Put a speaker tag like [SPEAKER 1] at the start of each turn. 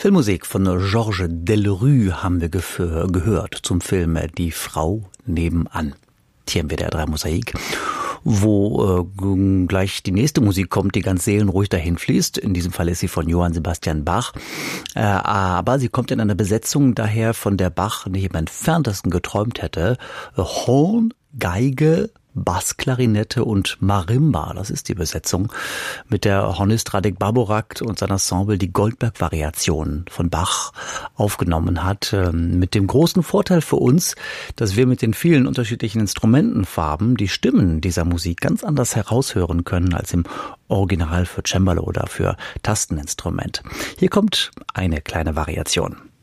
[SPEAKER 1] Filmmusik von Georges Delerue haben wir gehört zum Film Die Frau nebenan. Hier im WDR 3 Mosaik, wo gleich die nächste Musik kommt, die ganz seelenruhig dahin fließt. In diesem Fall ist sie von Johann Sebastian Bach. Aber sie kommt in einer Besetzung daher, von der Bach nicht im Entferntesten geträumt hätte. Horn, Geige, Bassklarinette und Marimba, das ist die Besetzung, mit der Hornist Radek Báborak und sein Ensemble die Goldberg-Variationen von Bach aufgenommen hat. Mit dem großen Vorteil für uns, dass wir mit den vielen unterschiedlichen Instrumentenfarben die Stimmen dieser Musik ganz anders heraushören können als im Original für Cembalo oder für Tasteninstrument. Hier kommt eine kleine Variation.